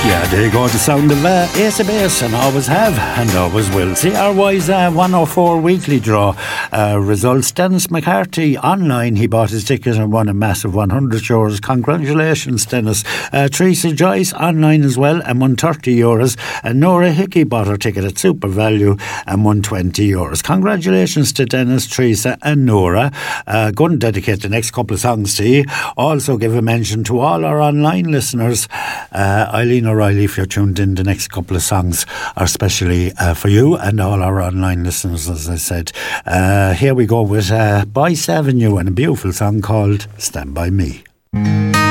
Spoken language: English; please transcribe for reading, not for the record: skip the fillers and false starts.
Yeah, there you go, the sound of Ace of Base, and always have and always will. CRY's 104 weekly draw results. Dennis McCarthy online, he bought his ticket and won a massive €100. Congratulations, Dennis. Teresa Joyce online as well and won €30. And Nora Hickey bought her ticket at super value and won €20. Congratulations to Dennis, Teresa and Nora. Going to dedicate the next couple of songs to you. Also give a mention to all our online listeners. Eileen O'Reilly, if you're tuned in, the next couple of songs are especially for you and all our online listeners, as I said. Here we go with Boyce Avenue and a beautiful song called Stand By Me.